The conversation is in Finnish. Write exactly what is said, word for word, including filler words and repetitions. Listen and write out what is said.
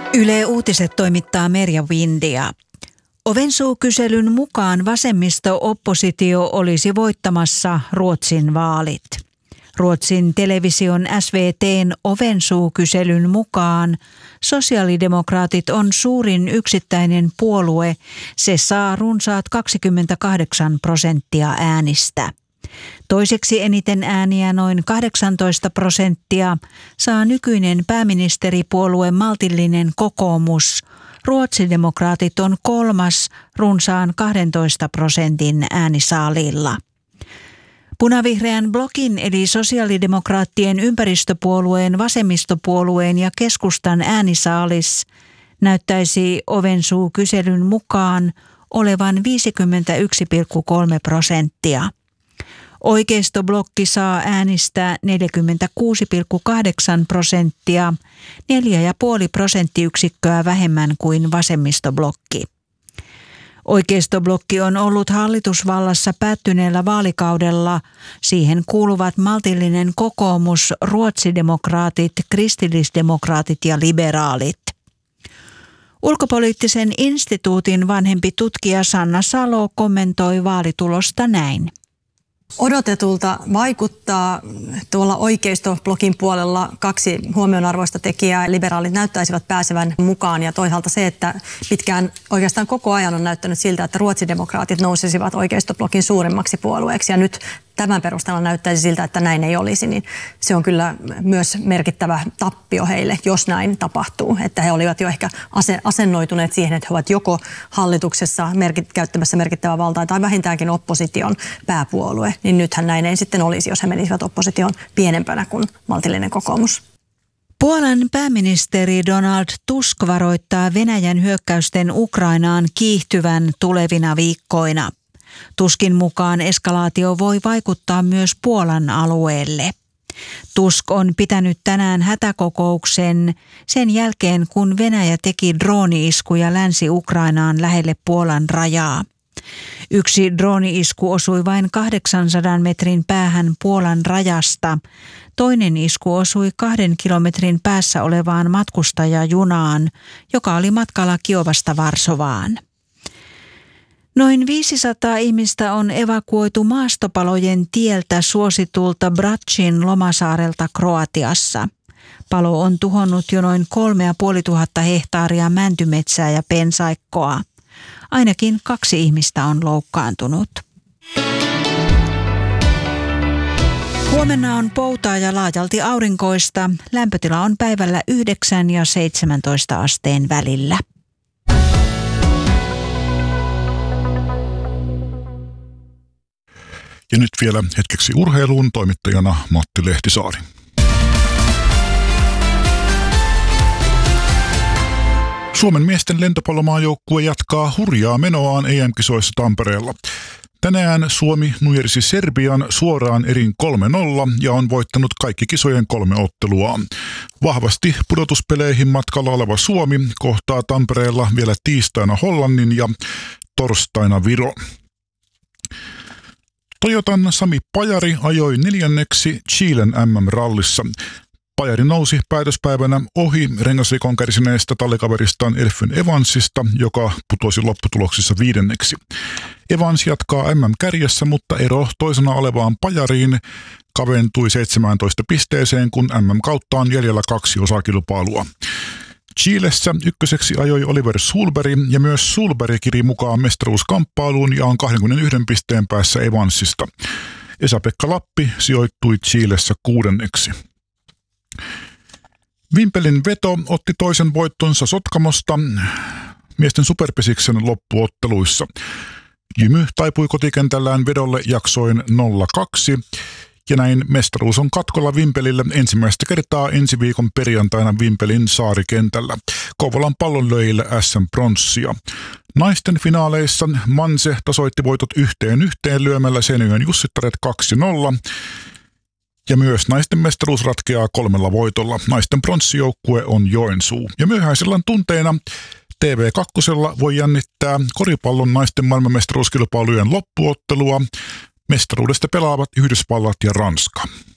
Yle Uutiset toimittaa Merja Windia. Ovensuukyselyn mukaan vasemmisto-oppositio olisi voittamassa Ruotsin vaalit. Ruotsin television S V T:n Ovensuukyselyn mukaan sosiaalidemokraatit on suurin yksittäinen puolue. Se saa runsaat kaksikymmentäkahdeksan prosenttia äänistä. Toiseksi eniten ääniä, noin kahdeksantoista prosenttia, saa nykyinen pääministeripuolue Maltillinen kokoomus. Ruotsidemokraatit on kolmas runsaan kahdentoista prosentin äänisaalilla. Punavihreän blokin eli sosiaalidemokraattien ympäristöpuolueen, vasemmistopuolueen ja keskustan äänisaalis näyttäisi Ovensuukyselyn mukaan olevan viisikymmentäyksi pilkku kolme prosenttia. Oikeistoblokki saa äänistä neljäkymmentäkuusi pilkku kahdeksan prosenttia, neljä pilkku viisi prosenttiyksikköä vähemmän kuin vasemmistoblokki. Oikeistoblokki on ollut hallitusvallassa päättyneellä vaalikaudella. Siihen kuuluvat maltillinen kokoomus, ruotsidemokraatit, kristillisdemokraatit ja liberaalit. Ulkopoliittisen instituutin vanhempi tutkija Sanna Salo kommentoi vaalitulosta näin. Odotetulta vaikuttaa tuolla oikeistoblokin puolella kaksi huomionarvoista tekijää. Liberaalit näyttäisivät pääsevän mukaan ja toisaalta se, että pitkään oikeastaan koko ajan on näyttänyt siltä, että ruotsidemokraatit nousisivat oikeistoblokin suurimmaksi puolueeksi ja nyt tämän perusteella näyttäisi siltä, että näin ei olisi, niin se on kyllä myös merkittävä tappio heille, jos näin tapahtuu. Että he olivat jo ehkä asennoituneet siihen, että he ovat joko hallituksessa merkit, käyttämässä merkittävää valtaa tai vähintäänkin opposition pääpuolue. Niin nythän näin ei sitten olisi, jos he menisivät opposition pienempänä kuin maltillinen kokoomus. Puolan pääministeri Donald Tusk varoittaa Venäjän hyökkäysten Ukrainaan kiihtyvän tulevina viikkoina. Tuskin mukaan eskalaatio voi vaikuttaa myös Puolan alueelle. Tusk on pitänyt tänään hätäkokouksen sen jälkeen, kun Venäjä teki drooni-iskuja Länsi-Ukrainaan lähelle Puolan rajaa. Yksi drooni-isku osui vain kahdeksansadan metrin päähän Puolan rajasta. Toinen isku osui kahden kilometrin päässä olevaan matkustajajunaan, joka oli matkalla Kiovasta Varsovaan. Noin viisisataa ihmistä on evakuoitu maastopalojen tieltä suositulta Bračin lomasaarelta Kroatiassa. Palo on tuhonnut jo noin kolme ja puoli tuhatta hehtaaria mäntymetsää ja pensaikkoa. Ainakin kaksi ihmistä on loukkaantunut. Huomenna on poutaa ja laajalti aurinkoista. Lämpötila on päivällä yhdeksän ja seitsemäntoista asteen välillä. Ja nyt vielä hetkeksi urheiluun, toimittajana Matti Lehtisaari. Suomen miesten lentopallomaajoukkue jatkaa hurjaa menoaan E M-kisoissa Tampereella. Tänään Suomi nujersi Serbian suoraan erin kolme nolla ja on voittanut kaikki kisojen kolme otteluaan. Vahvasti pudotuspeleihin matkalla oleva Suomi kohtaa Tampereella vielä tiistaina Hollannin ja torstaina Viron. Toyotan Sami Pajari ajoi neljänneksi Chilen M M-rallissa. Pajari nousi päätöspäivänä ohi rengasrikon kärsineestä tallikaveristaan Elfyn Evansista, joka putosi lopputuloksissa viidenneksi. Evans jatkaa M M-kärjessä, mutta ero toisena olevaan Pajariin kaventui seitsemääntoista pisteeseen, kun M M-kautta on jäljellä kaksi osakilpailua. Chilessä ykköseksi ajoi Oliver Sulberg ja myös Sulberg kiri mukaan mestaruuskamppailuun ja on kaksikymmentäyksi pisteen päässä Evansista. Esa-Pekka Lappi sijoittui Chilessä kuudenneksi. Vimpelin Veto otti toisen voittonsa Sotkamosta miesten superpesiksen loppuotteluissa. Jymy taipui kotikentällään Vedolle jaksoin nolla kaksi. Ja näin mestaruus on katkolla Vimpelille ensimmäistä kertaa ensi viikon perjantaina Vimpelin saarikentällä. Kouvolan pallonlöijille S M-pronssia. Naisten finaaleissa Manse tasoitti voitot yhteen yhteen lyömällä Seinäjoen Jussittaret kaksi nolla. Ja myös naisten mestaruus ratkeaa kolmella voitolla. Naisten pronssijoukkue on Joensuu. Ja myöhäisellä tunteina T V kaksi voi jännittää koripallon naisten maailmanmestaruuskilpailujen loppuottelua. Mestaruudesta pelaavat Yhdysvallat ja Ranska.